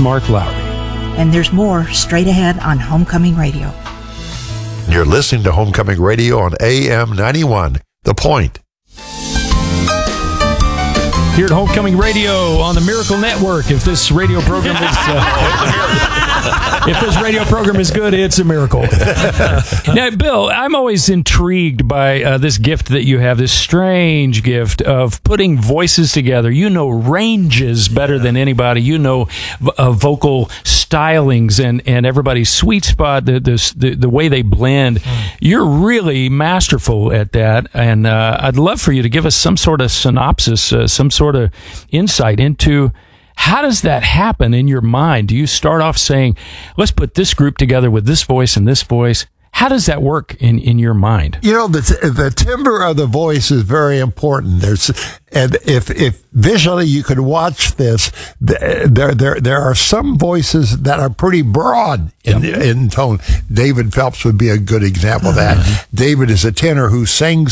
Mark Lowry. And there's more straight ahead on Homecoming Radio. You're listening to Homecoming Radio on AM 91, The Point. Here at Homecoming Radio on the Miracle Network. If this radio program is if this radio program is good, it's a miracle. Now, Bill, I'm always intrigued by this gift that you have, this strange gift of putting voices together. You know ranges better than anybody. You know vocal stylings and everybody's sweet spot, the way they blend. You're really masterful at that, and I'd love for you to give us some sort of synopsis, some sort of insight into how does that happen in your mind. Do you start off saying, let's put this group together with this voice and this voice? How does that work in your mind? You know, the timbre of the voice is very important. And if visually you could watch this, there are some voices that are pretty broad in tone. David Phelps would be a good example of that. David is a tenor who sings